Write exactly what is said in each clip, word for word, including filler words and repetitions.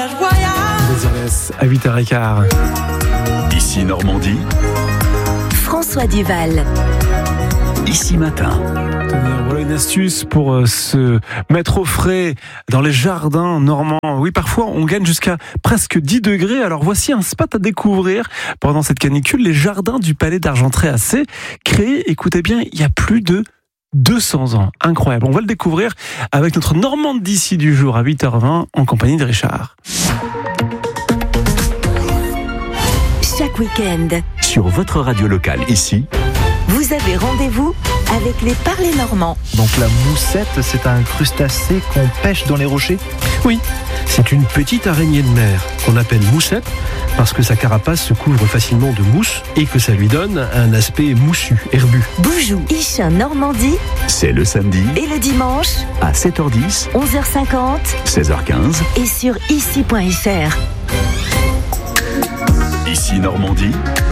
voyage, voyage. Désirless à huit heures quinze. Ici Normandie. François Duval. Ici Matin. Voilà une astuce pour euh, se mettre au frais dans les jardins normands. Oui, parfois on gagne jusqu'à presque dix degrés. Alors voici un spot à découvrir pendant cette canicule. Les jardins du Palais d'Argentré à Sées, créés, écoutez bien, il y a plus de deux cents ans. Incroyable. On va le découvrir avec notre Normande d'ici du jour à huit heures vingt en compagnie de Richard. Chaque week-end, Sur votre radio locale, ici, vous avez rendez-vous avec les Parlers Normands. Donc la moussette, c'est un crustacé qu'on pêche dans les rochers ? Oui, c'est une petite araignée de mer qu'on appelle moussette parce que sa carapace se couvre facilement de mousse et que ça lui donne un aspect moussu, herbu. Boujou, Ichin, Normandie c'est le samedi et le dimanche, à sept heures dix, onze heures cinquante seize heures quinze. et sur ici point f r. Ici Normandie,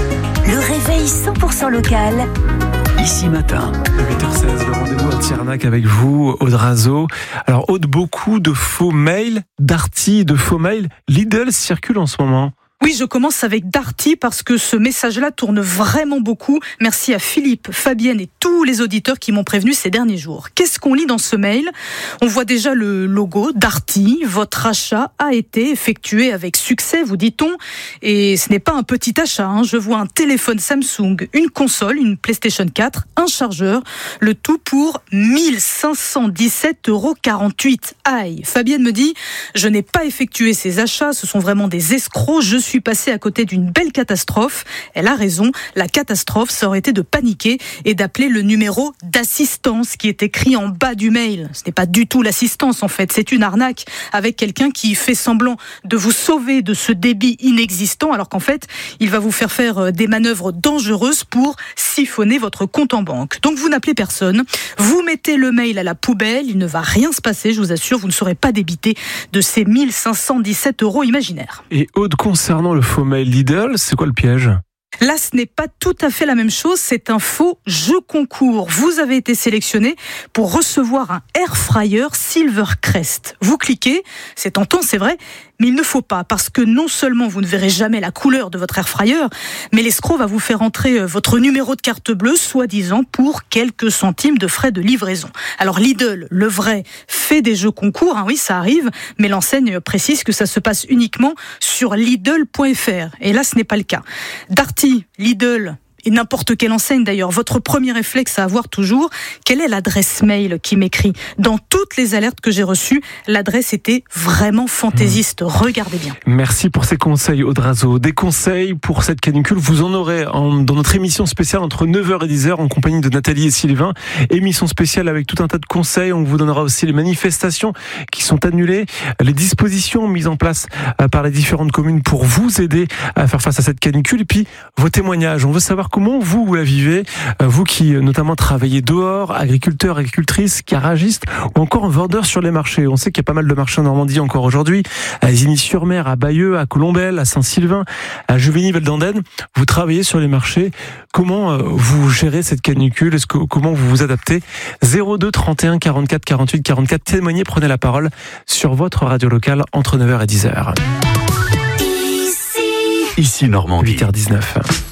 Le réveil cent pour cent local. Ici Matin. huit heures seize, le rendez-vous à Tiernac avec vous, Aude Razo. Alors Aude, beaucoup de faux mails, Darty, de faux mails. Lidl circule en ce moment. Oui, je commence avec Darty parce que ce message-là tourne vraiment beaucoup. Merci à Philippe, Fabienne et tous les auditeurs qui m'ont prévenu ces derniers jours. Qu'est-ce qu'on lit dans ce mail ? On voit déjà le logo Darty. Votre achat a été effectué avec succès, vous dit-on. Et ce n'est pas un petit achat. Hein. Je vois un téléphone Samsung, une console, une PlayStation quatre, un chargeur. Le tout pour mille cinq cent dix-sept euros quarante-huit. Aïe. Fabienne me dit, je n'ai pas effectué ces achats. Ce sont vraiment des escrocs. Je suis passée à côté d'une belle catastrophe. Elle a raison, la catastrophe, ça aurait été de paniquer et d'appeler le numéro d'assistance qui est écrit en bas du mail. Ce n'est pas du tout l'assistance en fait, c'est une arnaque avec quelqu'un qui fait semblant de vous sauver de ce débit inexistant alors qu'en fait, il va vous faire faire des manœuvres dangereuses pour siphonner votre compte en banque. Donc vous n'appelez personne, vous mettez le mail à la poubelle, il ne va rien se passer, je vous assure, vous ne serez pas débité de ces mille cinq cent dix-sept euros imaginaires. Et Aude, concernant le faux mail Lidl, c'est quoi le piège ? Là, ce n'est pas tout à fait la même chose, c'est un faux jeu concours. Vous avez été sélectionné pour recevoir un air fryer Silvercrest. Vous cliquez, c'est tentant, c'est vrai, mais il ne faut pas, parce que non seulement vous ne verrez jamais la couleur de votre air fryer, mais l'escroc va vous faire entrer votre numéro de carte bleue, soi-disant pour quelques centimes de frais de livraison. Alors Lidl, le vrai, fait des jeux concours, hein, oui, ça arrive, mais l'enseigne précise que ça se passe uniquement sur Lidl point f r. Et là, ce n'est pas le cas. Darty, Lidl et n'importe quelle enseigne d'ailleurs, votre premier réflexe à avoir toujours, quelle est l'adresse mail qui m'écrit ? Dans toutes les alertes que j'ai reçues, l'adresse était vraiment fantaisiste. Mmh. Regardez bien. Merci pour ces conseils, Aude Razo. Des conseils pour cette canicule, vous en aurez en, dans notre émission spéciale entre neuf heures et dix heures en compagnie de Nathalie et Sylvain. Émission spéciale avec tout un tas de conseils. On vous donnera aussi les manifestations qui sont annulées, les dispositions mises en place par les différentes communes pour vous aider à faire face à cette canicule. Et puis, vos témoignages. On veut savoir comment vous, vous la vivez, vous qui notamment travaillez dehors, agriculteurs, agricultrices, garagistes ou encore vendeurs sur les marchés. On sait qu'il y a pas mal de marchés en Normandie encore aujourd'hui, à Ligny-sur-Mer, à Bayeux, à Colombelles, à Saint-Sylvain, à Juvigny-Val-d'Andenne. Vous travaillez sur les marchés. Comment vous gérez cette canicule ? Est-ce que, comment vous vous adaptez ? zéro deux trente et un quarante-quatre quarante-huit quarante-quatre. Témoignez, prenez la parole sur votre radio locale entre neuf heures et dix heures. Ici Normandie. huit heures dix-neuf.